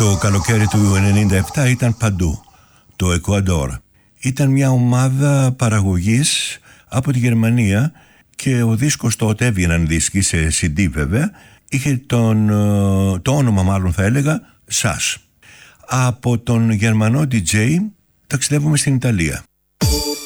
Το καλοκαίρι του 1997 ήταν παντού. Το Εκουαντόρ ήταν μια ομάδα παραγωγής από τη Γερμανία και ο δίσκος τότε, έβγαιναν δίσκοι σε CD βέβαια, είχε το όνομα μάλλον θα έλεγα SAS. Από τον Γερμανό DJ ταξιδεύουμε στην Ιταλία.